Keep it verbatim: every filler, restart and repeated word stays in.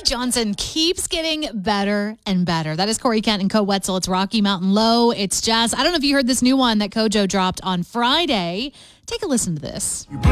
Johnson keeps getting better and better. That is Corey Kent and Co Wetzel. It's Rocky Mountain Low. It's Jazz. I don't know if you heard this new one that Kojo dropped on Friday. Take a listen to this.